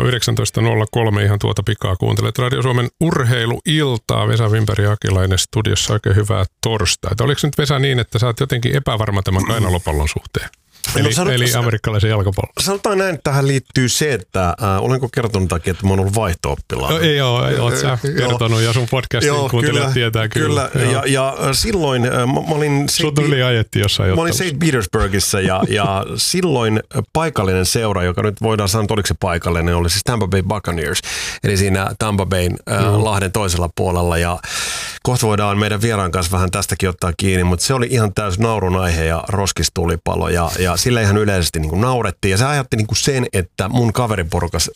19.03 ihan tuota pikaa kuuntelet Radio Suomen urheiluiltaa. Vesa Wimberg ja Akilainen studiossa. Oikein hyvää torstaita. Oliko nyt, Vesa, niin, että sä oot jotenkin epävarma tämän kainalopallon suhteen? Eli amerikkalaisen jalkapallon. Sanotaan näin, että tähän liittyy se, että olenko kertonut takia, että mä oon ollut vaihto-oppilaana. No, ei ole, oot sä kertonut ja sun podcastin kuuntelijat tietää kyllä. Ja silloin mä olin St. Petersburgissa ja silloin paikallinen seura, joka nyt voidaan sanoa, oliko se paikallinen, oli siis Tampa Bay Buccaneers, eli siinä Tampa Bayn lahden toisella puolella, ja kohta voidaan meidän vieraan kanssa vähän tästäkin ottaa kiinni, mutta se oli ihan täysin naurun aihe ja roskistulipalo, ja sillä ihan yleisesti niin kuin naurettiin. Ja se ajatteli niin kuin sen, että mun kaveriporukas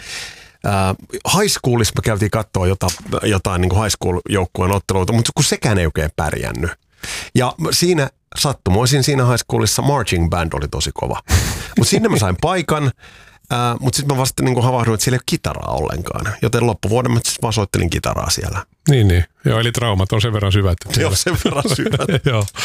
high schoolissa me käytiin katsoa jotain niin kuin high school-joukkueen otteluita, mutta kun sekään ei oikein pärjännyt. Ja siinä sattumoisin siinä high schoolissa marching band oli tosi kova. Mutta sinne mä sain paikan, mutta sitten mä vasta niin kuin havahduin, että siellä ei ole kitaraa ollenkaan. Joten loppuvuoden mä sitten vaan soittelin kitaraa siellä. Niin. Joo, eli traumat on sen verran syvät. Joo, sen verran syvät.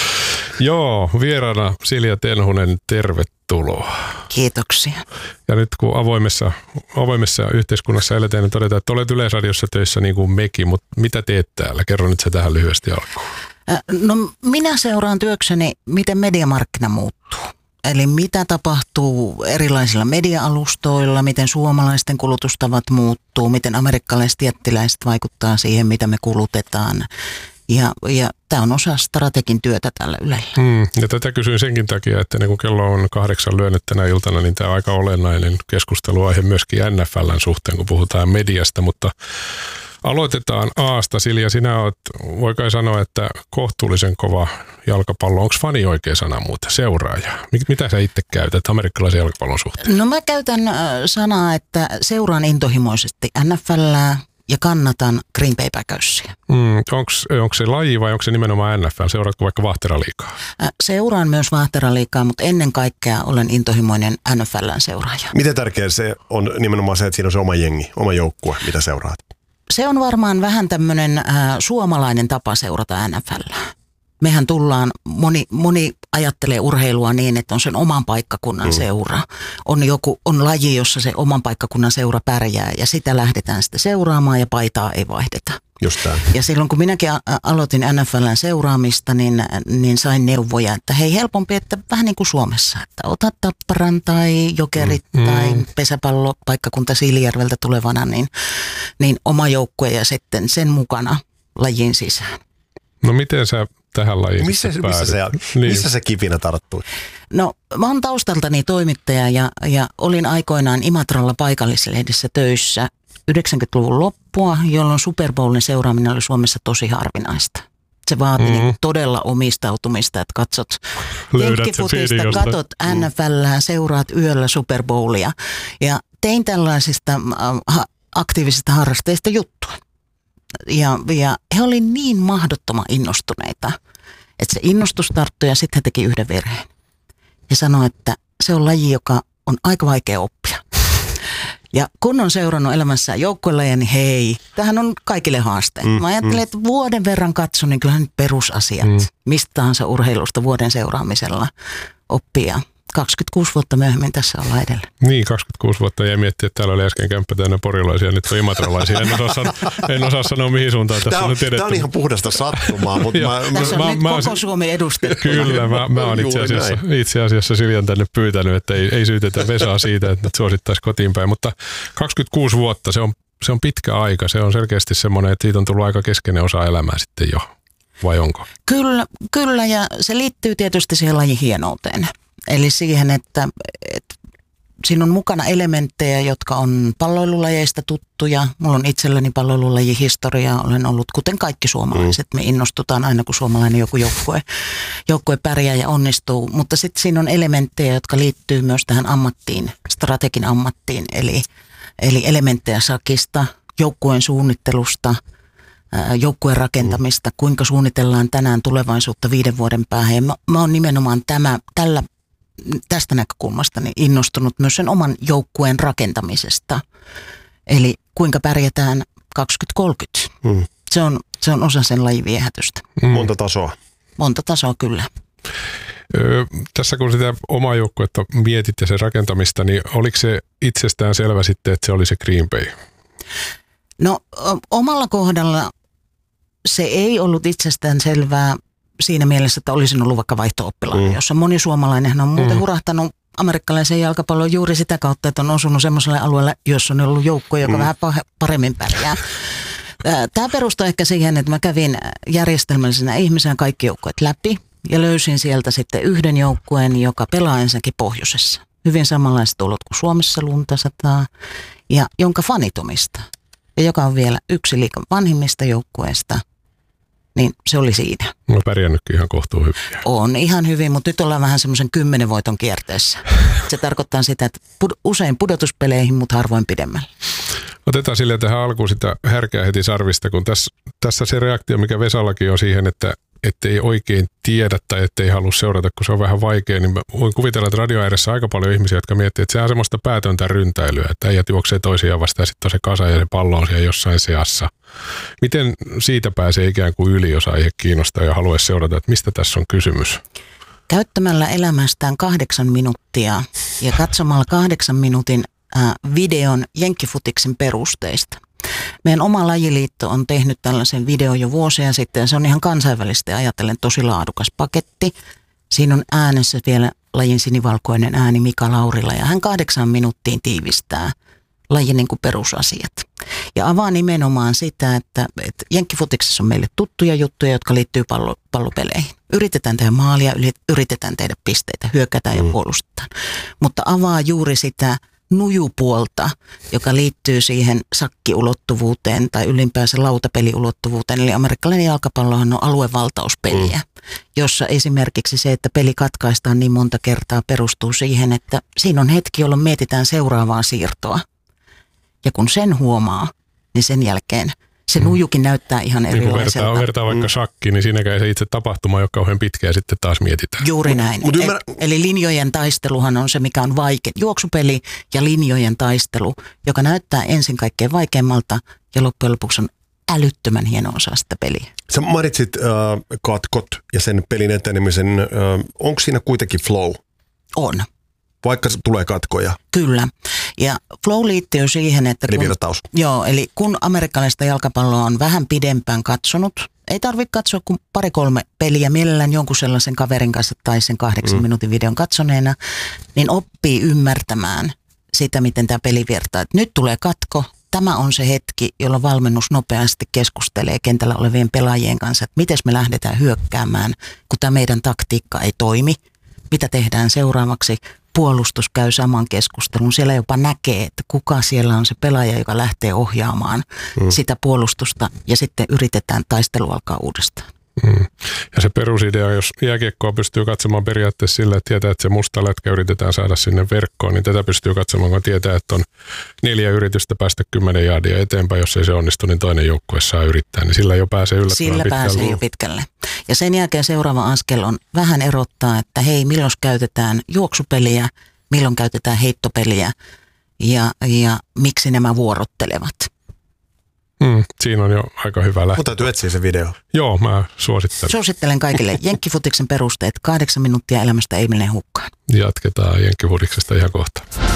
Joo, vieraana Silja Tenhunen, tervetuloa. Kiitoksia. Ja nyt kun avoimessa yhteiskunnassa eletään, niin todetaan, että olet Yleisradiossa töissä niin kuin mekin, mutta mitä teet täällä? Kerro nyt se tähän lyhyesti alkuun. No minä seuraan työkseni, miten mediamarkkina muuttuu. Eli mitä tapahtuu erilaisilla media-alustoilla, miten suomalaisten kulutustavat muuttuu, miten amerikkalaiset jättiläiset vaikuttaa siihen, mitä me kulutetaan. Ja tämä on osa strategin työtä tällä Ylellä. Ja tätä kysyin senkin takia, että kun kello on 8 lyönyt tänä iltana, niin tämä on aika olennainen keskusteluaihe myöskin NFL:n suhteen, kun puhutaan mediasta, mutta aloitetaan Aasta. Silja, sinä olet, voi kai sanoa, että kohtuullisen kova jalkapallo. Onko fani oikea sana muuten? Seuraaja. Mitä sä itse käytät amerikkalaisen jalkapallon suhteen? No mä käytän sanaa, että seuraan intohimoisesti NFL:ää ja kannatan Green Bay Packersia. Onko se laji vai onko se nimenomaan NFL? Seuraatko vaikka Vahteraliigaa? Seuraan myös Vahteraliigaa, mutta ennen kaikkea olen intohimoinen NFL:n seuraaja. Miten tärkeää se on nimenomaan se, että siinä on se oma jengi, oma joukkue, mitä seuraat? Se on varmaan vähän tämmöinen suomalainen tapa seurata NFL:ää. Mehän moni ajattelee urheilua niin, että on sen oman paikkakunnan seura. On laji, jossa se oman paikkakunnan seura pärjää ja sitä lähdetään sitten seuraamaan ja paitaa ei vaihdeta. Just tämä. Ja silloin kun minäkin aloitin NFL:n seuraamista, niin sain neuvoja, että hei, helpompi, että vähän niin kuin Suomessa, että ota Tapparan tai Jokerit tai pesäpallopaikkakunta Siilijärveltä tulevana, niin oma joukkue ja sitten sen mukana lajin sisään. No miten sä tähän lajiin missä se kipinä tarttui? No mä oon taustaltani toimittaja ja olin aikoinaan Imatralla paikallislehdissä töissä 90-luvun loppua, jolloin Super Bowlin seuraaminen oli Suomessa tosi harvinaista. Se vaati todella omistautumista, että katsot jenkkifutista, katot NFL:ää, seuraat yöllä Super Bowlia ja tein tällaisista aktiivisista harrasteista juttua. Ja he oli niin mahdottoman innostuneita, että se innostus tarttui ja sitten he teki yhden virheen. Ja sanoi, että se on laji, joka on aika vaikea oppia. Ja kun on seurannut elämässään joukkuelajeja, niin hei, tämähän on kaikille haaste. Mä ajattelin, että vuoden verran katson, niin kyllähän nyt perusasiat, mistä tahansa urheilusta vuoden seuraamisella oppia. 26 vuotta myöhemmin tässä ollaan edellä. Niin, 26 vuotta jäi miettiä, että täällä oli äsken kämppä täynnä porilaisia, nyt on imatralaisia. En osaa sanoa, mihin suuntaan tässä on nyt edetty. Tämä on ihan puhdasta sattumaa. Mutta tässä on nyt koko Suomi edustettu. Kyllä, mä oon itse asiassa Siljan tänne pyytänyt, että ei syytetä Vesaa siitä, että nyt suosittaisi kotiin päin. Mutta 26 vuotta, se on pitkä aika. Se on selkeästi semmoinen, että siitä on tullut aika keskeinen osa elämää sitten jo. Vai onko? Kyllä, ja se liittyy tietysti siihen lajin hienouteen. Eli siihen, että siinä on mukana elementtejä, jotka on palloilulajeista tuttuja. Mulla on itselläni palloilulajihistoria. Olen ollut, kuten kaikki suomalaiset, me innostutaan aina, kun suomalainen joku joukkue pärjää ja onnistuu. Mutta sitten siinä on elementtejä, jotka liittyy myös tähän ammattiin, strategin ammattiin. Eli elementtejä sakista, joukkueen suunnittelusta, joukkueen rakentamista, kuinka suunnitellaan tänään tulevaisuutta 5 vuoden päähän. Ja mä oon nimenomaan tästä näkökulmasta niin innostunut myös sen oman joukkueen rakentamisesta. Eli kuinka pärjätään 2030. Se on osa sen lajin viehätystä. Monta tasoa. Monta tasoa, kyllä. Tässä kun sitä omaa joukkuetta mietit ja sen rakentamista, niin oliko se itsestään selvä sitten, että se oli se Green Bay? No omalla kohdalla se ei ollut itsestään selvää siinä mielessä, että olisin ollut vaikka vaihto-oppilainen, jossa moni suomalainen on muuten hurahtanut amerikkalaisen jalkapallon juuri sitä kautta, että on osunut semmoiselle alueelle, jossa on ollut joukkoja, joka vähän paremmin pärjää. Tämä perustuu ehkä siihen, että mä kävin järjestelmällisenä ihmisenä kaikki joukkueet läpi ja löysin sieltä sitten yhden joukkueen, joka pelaa ensinnäkin pohjoisessa. Hyvin samanlaiset olot kuin Suomessa lunta sataa ja jonka fanit omistaa. Ja joka on vielä yksi liigan vanhimmista joukkueista, niin se oli siinä. No pärjännytkin ihan kohtuu hyvin. On ihan hyvin, mutta nyt ollaan vähän semmoisen 10 voiton kierteessä. Se tarkoittaa sitä, että usein pudotuspeleihin, mutta harvoin pidemmälle. Otetaan silleen tähän alkuun sitä härkää heti sarvista, kun tässä se reaktio, mikä Vesallakin on siihen, että ei oikein tiedä tai ettei halua seurata, kun se on vähän vaikea, niin voin kuvitella, että radio ääressä aika paljon ihmisiä, jotka miettii, että se on semmoista päätöntä ryntäilyä, että äijät juoksee toisiaan vastaan ja sitten on se kasa ja se pallo on siellä jossain seassa. Miten siitä pääsee ikään kuin yli, jos aihe kiinnostaa ja haluaisi seurata, että mistä tässä on kysymys? Käyttämällä elämästään 8 minuuttia ja katsomalla 8 minuutin videon jenkkifutiksen perusteista. Meidän oma lajiliitto on tehnyt tällaisen videon jo vuosia sitten ja se on ihan kansainvälisesti ajatellen tosi laadukas paketti. Siinä on äänessä vielä lajin sinivalkoinen ääni Mika Laurila ja hän 8 minuuttiin tiivistää lajin niin kuin perusasiat. Ja avaa nimenomaan sitä, että jenkkifutiksessa on meille tuttuja juttuja, jotka liittyy pallopeleihin. Yritetään tehdä maalia, yritetään tehdä pisteitä, hyökätään ja puolustetaan. Mutta avaa juuri sitä nujupuolta, joka liittyy siihen sakkiulottuvuuteen tai ylipäänsä lautapeliulottuvuuteen. Eli amerikkalainen jalkapallohan on aluevaltauspeliä, jossa esimerkiksi se, että peli katkaistaan niin monta kertaa, perustuu siihen, että siinä on hetki, jolloin mietitään seuraavaa siirtoa. Ja kun sen huomaa, niin sen jälkeen se nujukin näyttää ihan erilaiselta. Kun vertaa vaikka shakki, niin siinäkään se itse tapahtuma ei ole kauhean pitkä ja sitten taas mietitään. Juuri näin. Eli linjojen taisteluhan on se, mikä on vaikea. Juoksupeli ja linjojen taistelu, joka näyttää ensin kaikkein vaikeimmalta ja loppujen lopuksi on älyttömän hieno osa sitä peliä. Sä mainitsit katkot ja sen pelin etenemisen. Onko siinä kuitenkin flow? On. Vaikka tulee katkoja. Kyllä. Ja flow liittyy siihen, että eli virtaus. Joo, eli kun amerikkalaista jalkapalloa on vähän pidempään katsonut, ei tarvitse katsoa kuin 2-3 peliä, mielellään jonkun sellaisen kaverin kanssa tai sen 8 minuutin videon katsoneena, niin oppii ymmärtämään sitä, miten tämä peli virtaa. Nyt tulee katko. Tämä on se hetki, jolloin valmennus nopeasti keskustelee kentällä olevien pelaajien kanssa, että miten me lähdetään hyökkäämään, kun tämä meidän taktiikka ei toimi. Mitä tehdään seuraavaksi? Puolustus käy saman keskustelun. Siellä jopa näkee, että kuka siellä on se pelaaja, joka lähtee ohjaamaan sitä puolustusta ja sitten yritetään taistelu alkaa uudestaan. Ja se perusidea, jos jääkiekkoa pystyy katsomaan periaatteessa sillä, että tietää, että se musta lätkä yritetään saada sinne verkkoon, niin tätä pystyy katsomaan, kun tietää, että on 4 yritystä päästä 10 jaardia eteenpäin. Jos ei se onnistu, niin toinen joukkue saa yrittää, niin sillä jo pääsee yllättävän pitkälle. Sillä pääsee jo pitkälle. Ja sen jälkeen seuraava askel on vähän erottaa, että hei, milloin käytetään juoksupeliä, milloin käytetään heittopeliä ja miksi nämä vuorottelevat. Siinä on jo aika hyvä lähtö. Mutta täytyy etsiä se video. Joo, mä suosittelen. Suosittelen kaikille jenkkifutiksen perusteet. 8 minuuttia elämästä ei mene hukkaan. Jatketaan jenkkifutiksesta ihan kohta.